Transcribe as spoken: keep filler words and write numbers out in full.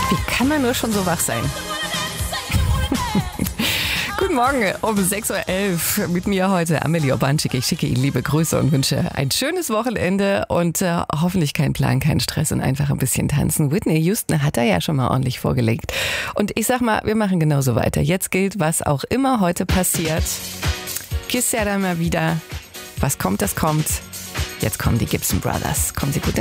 Wie kann man nur schon so wach sein? Guten Morgen um sechs Uhr elf mit mir heute Amelie Obanczyk. Ich schicke Ihnen liebe Grüße und wünsche ein schönes Wochenende und äh, hoffentlich kein Plan, kein Stress und einfach ein bisschen tanzen. Whitney Houston hat er ja schon mal ordentlich vorgelegt. Und ich sag mal, wir machen genauso weiter. Jetzt gilt, was auch immer heute passiert. Kiss ja dann mal wieder. Was kommt, das kommt. Jetzt kommen die Gibson Brothers. Kommen Sie gut in